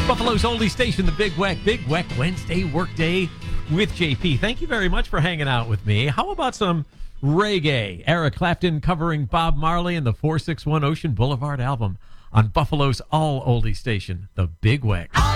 Buffalo's oldie station, the Big Weck Wednesday workday with JP. Thank you very much for hanging out with me. How about some reggae? Eric Clapton covering Bob Marley and the 461 Ocean Boulevard album on Buffalo's all oldie station, the Big Weck.